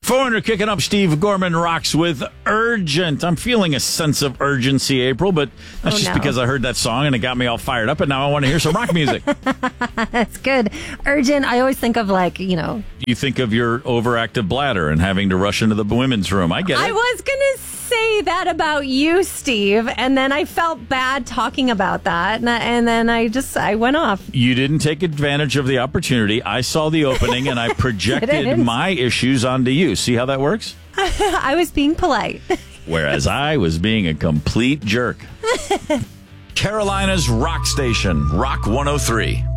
400 kicking up. Steve Gorman rocks with Urgent. I'm feeling a sense of urgency, April, but that's just because I heard that song and it got me all fired up, and now I want to hear some rock music. That's good. Urgent. I always think of You think of your overactive bladder and having to rush into the women's room. I get it. I was going to say that about you, Steve, and then I felt bad talking about that, and then I went off. You didn't take advantage of the opportunity. I saw the opening and I projected my issues onto you. See how that works? I was being polite. Whereas I was being a complete jerk. Carolina's rock station, Rock 103.